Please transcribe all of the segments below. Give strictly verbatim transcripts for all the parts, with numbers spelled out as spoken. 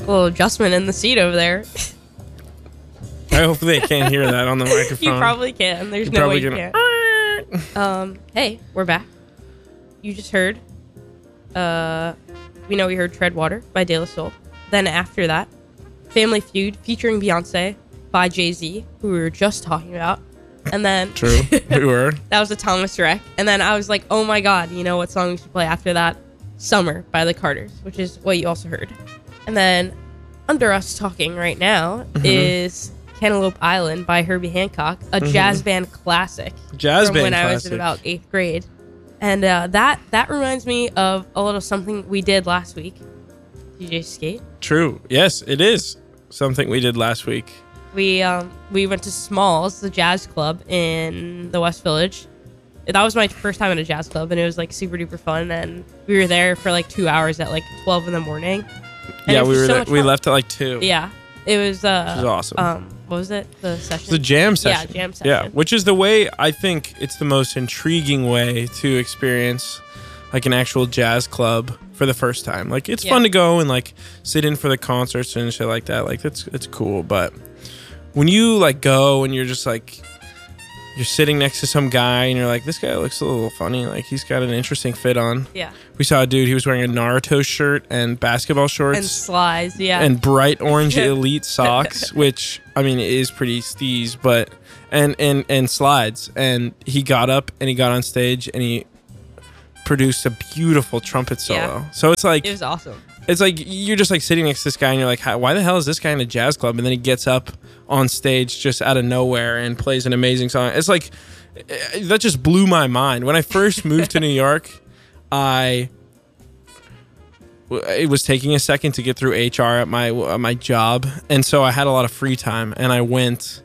little adjustment in the seat over there. I hope they can't hear that on the microphone. You probably can. There's You're no way you gonna... can't. Um, hey, we're back. You just heard. Uh, we know we heard "Treadwater" by De La Soul. Then after that, "Family Feud" featuring Beyonce by Jay-Z, who we were just talking about. And then True, we were. That was a Thomas Rhett. And then I was like, oh my god, you know what song we should play after that? "Summer" by the Carters, which is what you also heard. And then under us talking right now mm-hmm. is "Cantaloupe Island" by Herbie Hancock, a mm-hmm. jazz band classic. Jazz from band when classic. I was in about eighth grade. And uh, that that reminds me of a little something we did last week. D J Skate. True. Yes, it is something we did last week. We um we went to Smalls, the jazz club in the West Village. That was my first time at a jazz club, and it was like super duper fun. And we were there for like two hours at like twelve in the morning. And yeah, we were so there, we left at like two. Yeah, it was. Uh, which was awesome. Um, what was it? The session. The jam session. Yeah, jam session. Yeah, which is the way I think it's the most intriguing way to experience like an actual jazz club for the first time. Like it's yeah. fun to go and like sit in for the concerts and shit like that. Like that's it's cool, but when you like go and you're just like you're sitting next to some guy and you're like, this guy looks a little funny, like he's got an interesting fit on. Yeah. We saw a dude, he was wearing a Naruto shirt and basketball shorts and slides, yeah, and bright orange elite socks, which I mean is pretty steez, but and and and slides. And he got up and he got on stage and he produced a beautiful trumpet solo. Yeah. So it's like it was awesome. It's like you're just like sitting next to this guy and you're like, why the hell is this guy in a jazz club? And then he gets up on stage just out of nowhere and plays an amazing song. It's like that just blew my mind. When I first moved to New York, I it was taking a second to get through H R at my at my job, and so I had a lot of free time, and I went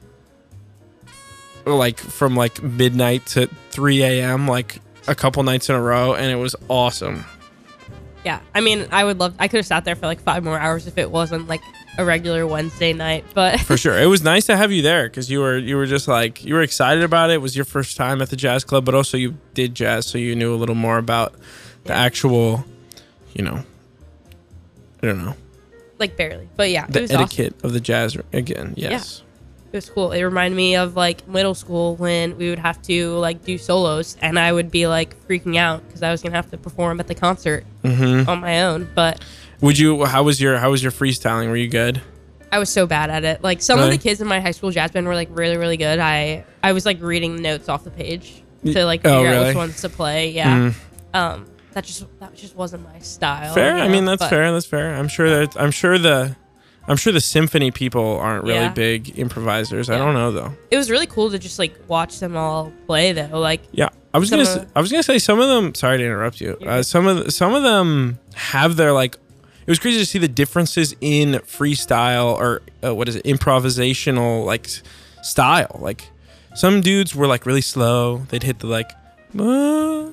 like from like midnight to three a.m. like a couple nights in a row, and it was awesome. Yeah, I mean, I would love. I could have sat there for like five more hours if it wasn't like a regular Wednesday night. But for sure, it was nice to have you there because you were you were just like you were excited about it. It was your first time at the jazz club, but also you did jazz, so you knew a little more about the yeah. actual, you know, I don't know, like barely, but yeah, the it was etiquette awesome. of the jazz again. Yes. Yeah. It was cool. It reminded me of like middle school when we would have to like do solos, and I would be like freaking out because I was gonna have to perform at the concert mm-hmm. on my own. But would you? How was your How was your freestyling? Were you good? I was so bad at it. Like some really? of the kids in my high school jazz band were like really really good. I I was like reading the notes off the page to like figure oh, really? out which ones to play. Yeah. Mm. Um. That just that just wasn't my style. Fair. You know? I mean, that's but, fair. That's fair. I'm sure that I'm sure the. I'm sure the symphony people aren't really yeah. big improvisers. Yeah. I don't know though. It was really cool to just like watch them all play though. Like yeah, I was gonna of, I was gonna say some of them. Sorry to interrupt you. Yeah. Uh, some of the, some of them have their like. It was crazy to see the differences in freestyle or uh, what is it, improvisational like style. Like some dudes were like really slow. They'd hit the like, you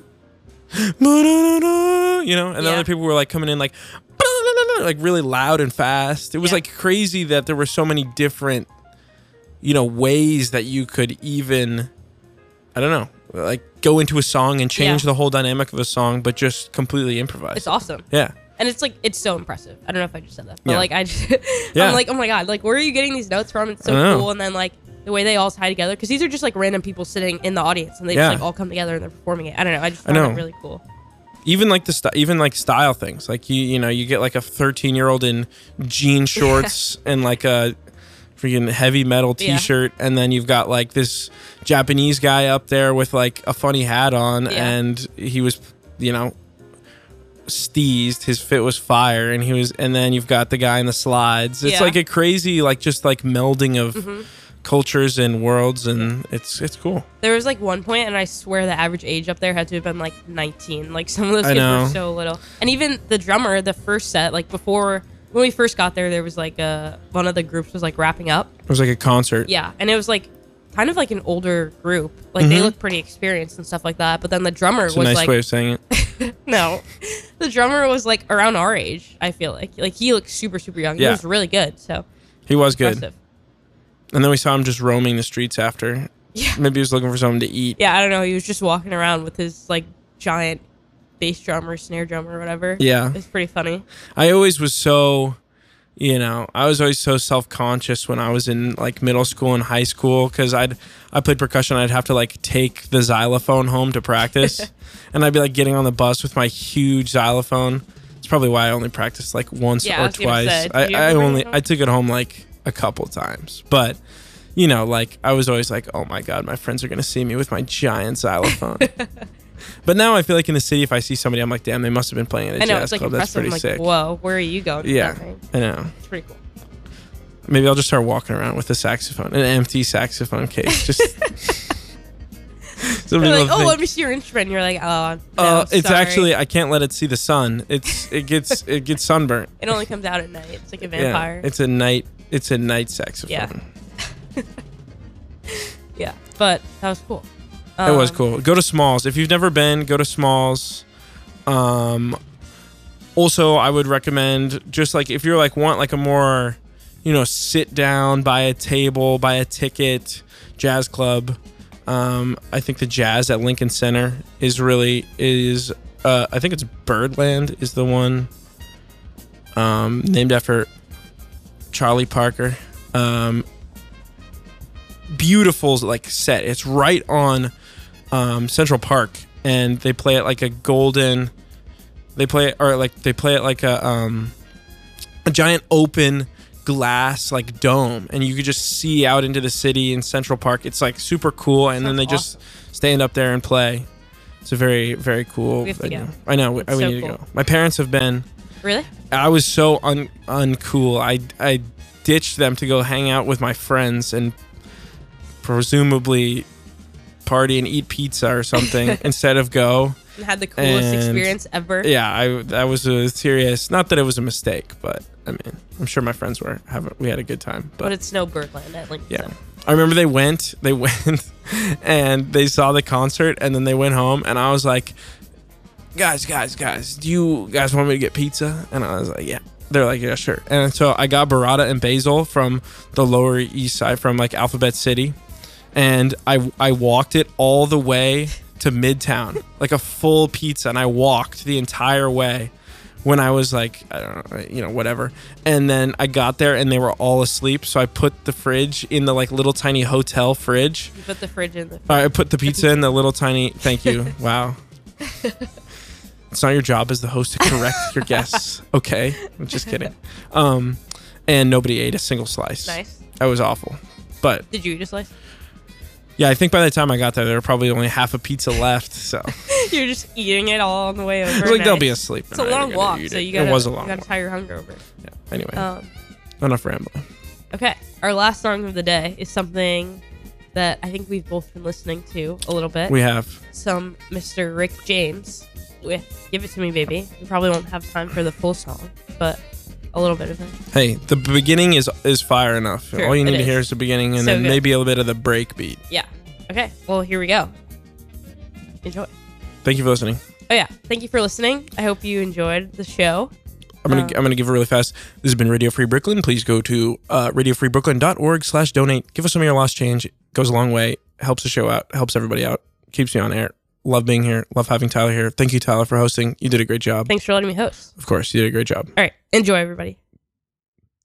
know, and yeah. other people were like coming in like. Like really loud and fast. It was yeah. like crazy that there were so many different, you know, ways that you could even, I don't know, like go into a song and change yeah. the whole dynamic of a song, but just completely improvise. It's awesome. Yeah. And it's like, it's so impressive. I don't know if I just said that, but yeah. like, I just, yeah. I'm like, oh my God, like, where are you getting these notes from? It's so cool. And then like the way they all tie together, because these are just like random people sitting in the audience and they yeah. just like all come together and they're performing it. I don't know. I just found I know. it really cool. Even like the st- even like style things, like you you know you get like a thirteen year old in jean shorts yeah. and like a freaking heavy metal T-shirt, yeah. and then you've got like this Japanese guy up there with like a funny hat on, yeah. and he was you know steezed, his fit was fire, and he was, and then you've got the guy in the slides. It's yeah. like a crazy like just like melding of. Mm-hmm. cultures and worlds, and it's it's cool. There was like one point, and I swear the average age up there had to have been like nineteen. Like some of those I kids know. were so little. And even the drummer, the first set, like before when we first got there, there was like a one of the groups was like wrapping up. It was like a concert. Yeah, and it was like kind of like an older group. Like mm-hmm. they looked pretty experienced and stuff like that. But then the drummer That's was a nice like, way of saying it. No, the drummer was like around our age. I feel like like he looked super super young. Yeah. He was really good. So he was good. Impressive. And then we saw him just roaming the streets after. Yeah. Maybe he was looking for something to eat. Yeah, I don't know. He was just walking around with his like giant bass drum or snare drum or whatever. Yeah. It's pretty funny. I always was so You know, I was always so self-conscious when I was in like middle school and high school because I'd I played percussion. I'd have to like take the xylophone home to practice, and I'd be like getting on the bus with my huge xylophone. It's probably why I only practiced like once Yeah, I or was gonna twice. say, did I, you I ever bring only it home? I took it home like a couple times, but you know, like I was always like, oh my god, my friends are gonna see me with my giant xylophone. But now I feel like in the city, if I see somebody, I'm like, damn, they must have been playing at a I know, jazz it's like club. That's impressive. pretty I'm like, sick. whoa, where are you going? Yeah, Okay. I know. It's pretty cool. Maybe I'll just start walking around with a saxophone, an empty saxophone case. Just so They're like, people oh, think, let me see your instrument. And you're like, oh, no, uh, it's sorry. actually I can't let it see the sun. It's it gets it gets sunburnt. It only comes out at night. It's like a Yeah, vampire. it's a night. It's a night saxophone. Yeah. Yeah, but that was cool. It was Um, cool. Go to Smalls if you've never been. Go to Smalls. Um, also, I would recommend just like if you're like want like a more, you know, sit down, buy a table, buy a ticket, jazz club. Um, I think the Jazz at Lincoln Center is really is. Uh, I think it's Birdland is the one. Um, named after Charlie Parker. Um, beautiful like set. It's right on um, Central Park, and they play it like a golden. They play it or like they play it like a um, a giant open glass like dome, and you could just see out into the city in Central Park. It's like super cool, and then they Sounds just stand up there and play. It's a very very cool We have to venue. go. I know. It's we so need cool. to go. My parents have been. Really? I was so un uncool. I I ditched them to go hang out with my friends and presumably party and eat pizza or something instead of go. And had the coolest And- experience ever. Yeah, I that was a serious. Not that it was a mistake, but I mean, I'm sure my friends were having. We had a good time, But but it's no Birdland at Lincoln yeah. Center. I remember they went, they went, and they saw the concert, and then they went home, and I was like, guys, guys, guys, do you guys want me to get pizza? And I was like, yeah. They're like, yeah, sure. And so I got burrata and basil from the Lower East Side, from like Alphabet City, and I I walked it all the way to Midtown, like a full pizza, and I walked the entire way. When I was like, I don't know, you know, whatever. And then I got there and they were all asleep. So I put the fridge in the like little tiny hotel fridge. You put the fridge in the. I put the pizza in the little tiny. Thank you. Wow. It's not your job as the host to correct your guests. Okay. I'm just kidding. Um, and nobody ate a single slice. Nice. That was awful. But Did you eat a slice? yeah, I think by the time I got there, there were probably only half a pizza left. So You're just eating it all on the way over. I was like, they'll Nice. be asleep. It's a They're not long gonna walk, eat so it. you gotta. It was a long You gotta walk. tie your hunger over. Yeah. Anyway, Um, enough rambling. okay, our last song of the day is something that I think we've both been listening to a little bit. We have. Some Mister Rick James with "Give It to Me, Baby." We probably won't have time for the full song, but a little bit of it. Hey, the beginning is is fire enough. Sure, All you need it to is. hear is the beginning, and So then good. maybe a little bit of the break beat. Yeah. Okay. Well, here we go. Enjoy. Thank you for listening. Oh yeah. Thank you for listening. I hope you enjoyed the show. I'm gonna Um, I'm gonna give it really fast. This has been Radio Free Brooklyn. Please go to uh, radio free brooklyn dot org slash donate. Give us some of your lost change. It goes a long way. Helps the show out. Helps everybody out. Keeps me on air. Love being here. Love having Tyler here. Thank you, Tyler, for hosting. You did a great job. Thanks for letting me host. Of course, you did a great job. All right. Enjoy, everybody.